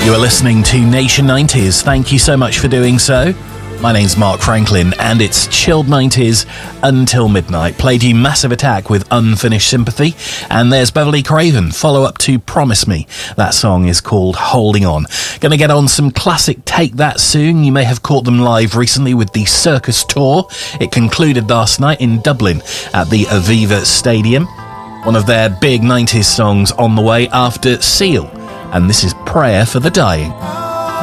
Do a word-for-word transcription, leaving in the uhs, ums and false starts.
You are listening to Nation nineties. Thank you so much for doing so. My name's Mark Franklin, and it's chilled nineties until midnight. Played you Massive Attack with Unfinished Sympathy, and there's Beverly Craven, follow-up to Promise Me. That song is called Holding On. Gonna get on some classic Take That soon. You may have caught them live recently with the Circus Tour. It concluded last night in Dublin at the Aviva Stadium. One of their big nineties songs on the way after Seal, and this is Prayer for the Dying.